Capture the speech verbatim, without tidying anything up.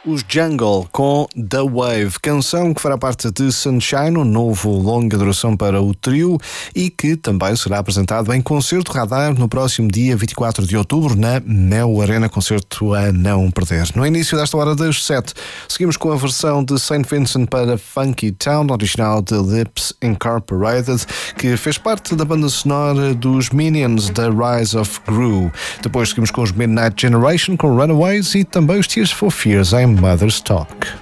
Os Jungle com The Wave, canção que fará parte de Sunshine, um novo longa duração para o trio e que também será apresentado em concerto radar no próximo dia vinte e quatro de outubro na Neo Arena, concerto a não perder. No início desta hora das sete, seguimos com a versão de Saint Vincent para Funky Town, original de Lips Incorporated, que fez parte da banda sonora dos Minions da Rise of Gru. Depois seguimos com os Midnight Generation com Runaways e também os Tears for Fears em Mother's Talk.